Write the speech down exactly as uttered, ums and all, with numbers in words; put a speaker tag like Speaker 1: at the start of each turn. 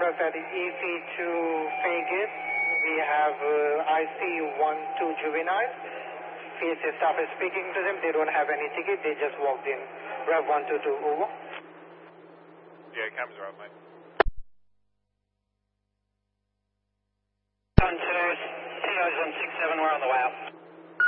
Speaker 1: us at E C two Vegas. We have uh, I C one two juveniles. P S A staff is speaking to them. They don't have any ticket. They just walked in. Rev one two two, over.
Speaker 2: Yeah, cameras are up, mate.